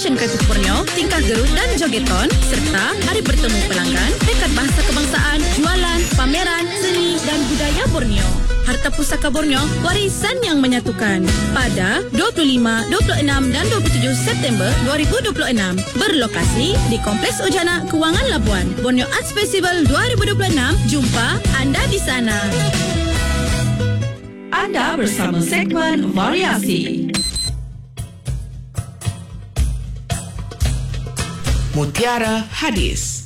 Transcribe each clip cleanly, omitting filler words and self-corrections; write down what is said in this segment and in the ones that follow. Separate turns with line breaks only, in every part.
Fashion Kreatif Borneo, tingkah gerut dan jogeton, serta hari bertemu pelanggan, tekad bahasa kebangsaan, jualan, pameran, seni dan budaya Borneo. Harta Pusaka Borneo, warisan yang menyatukan. Pada 25, 26 dan 27 September 2026. Berlokasi di Kompleks Ujana Kewangan Labuan. Borneo Arts Festival 2026. Jumpa anda di sana.
Anda bersama segmen Variasi. Mutiara Hadis.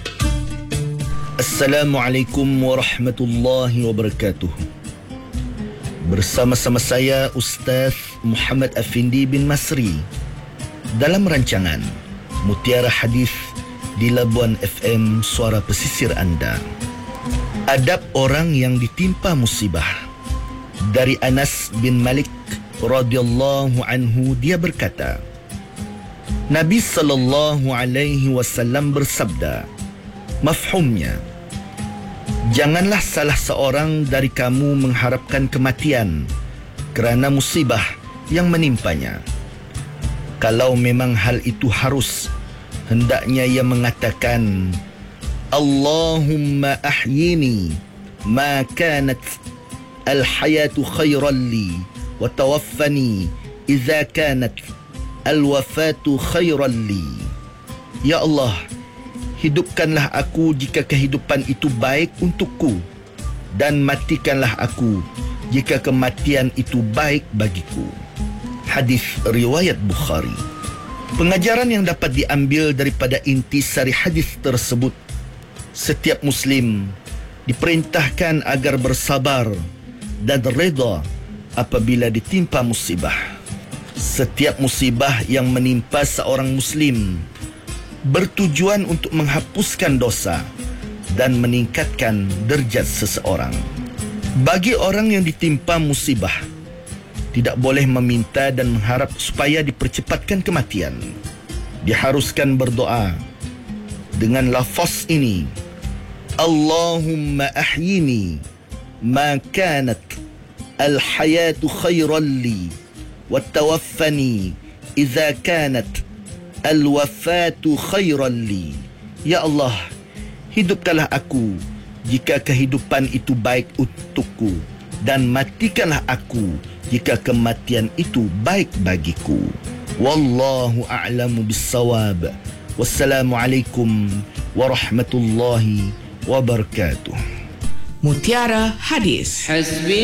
Assalamualaikum warahmatullahi wabarakatuh. Bersama-sama saya Ustaz Muhammad Afindi bin Masri dalam rancangan Mutiara Hadis di Labuan FM, suara pesisir anda. Adab orang yang ditimpa musibah. Dari Anas bin Malik radhiyallahu anhu, dia berkata, Nabi sallallahu alaihi wasallam bersabda, mafhumnya, janganlah salah seorang dari kamu mengharapkan kematian kerana musibah yang menimpanya. Kalau memang hal itu harus, hendaknya ia mengatakan, Allahumma ahyini ma kanat al-hayatu khairan li wa tawaffani idza kanat al-wafatu khairan li. Ya Allah, hidupkanlah aku jika kehidupan itu baik untukku, dan matikanlah aku jika kematian itu baik bagiku. Hadis riwayat Bukhari. Pengajaran yang dapat diambil daripada intisari hadis tersebut, setiap Muslim diperintahkan agar bersabar dan reda apabila ditimpa musibah. Setiap musibah yang menimpa seorang Muslim bertujuan untuk menghapuskan dosa dan meningkatkan derajat seseorang. Bagi orang yang ditimpa musibah, tidak boleh meminta dan mengharap supaya dipercepatkan kematian. Diharuskan berdoa dengan lafaz ini, Allahumma ahyini ma kanat al-hayatu khairan li wa tawaffani idza kanat al-wafatu khairan li. Ya Allah, hidupkanlah aku jika kehidupan itu baik untukku, dan matikanlah aku jika kematian itu baik bagiku. Wallahu a'lamu bis-shawab. Wassalamualaikum warahmatullahi wabarakatuh.
Mutiara Hadis.